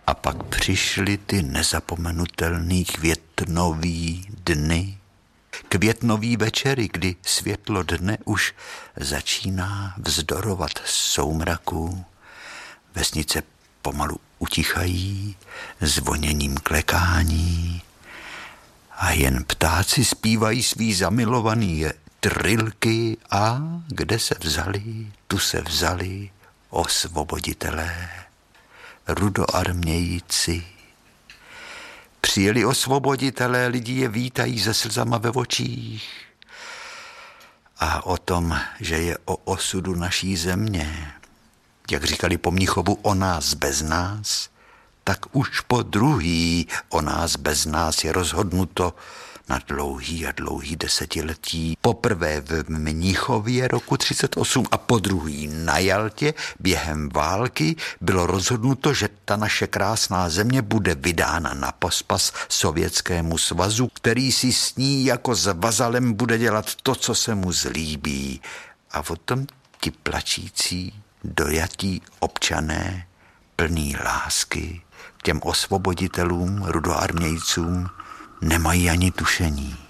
A pak přišly ty nezapomenutelný květnový dny, květnový večery, kdy světlo dne už začíná vzdorovat soumraku. Vesnice pomalu utichají zvoněním klekání a jen ptáci zpívají svý zamilovaný trilky a kde se vzali, tu se vzali osvoboditelé, rudoarmějci. Přijeli osvoboditelé, lidi je vítají se slzama ve očích. A o tom, že je o osudu naší země, jak říkali po Mnichovu, o nás bez nás, tak už po druhý o nás bez nás je rozhodnuto na dlouhý a dlouhý desetiletí. Poprvé v Mnichově roku 1938 a po druhý na Jaltě během války bylo rozhodnuto, že ta naše krásná země bude vydána na pospas Sovětskému svazu, který si s ní jako s vazalem bude dělat to, co se mu zlíbí. A potom ti plačící, dojatí občané, plný lásky k těm osvoboditelům, rudoarmějcům, nemají ani tušení.